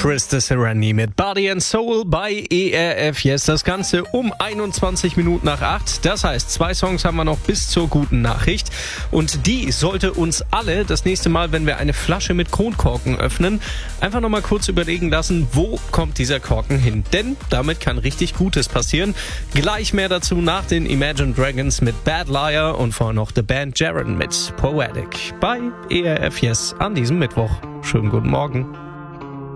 Krista Serrani mit Body and Soul bei ERF Yes. Das Ganze um 21 Minuten nach 8. Das heißt, 2 Songs haben wir noch bis zur guten Nachricht. Und die sollte uns alle das nächste Mal, wenn wir eine Flasche mit Kronkorken öffnen, einfach nochmal kurz überlegen lassen, wo kommt dieser Korken hin. Denn damit kann richtig Gutes passieren. Gleich mehr dazu nach den Imagine Dragons mit Bad Liar und vorher noch The Band Jaron mit Poetic bei ERF Yes an diesem Mittwoch. Schönen guten Morgen.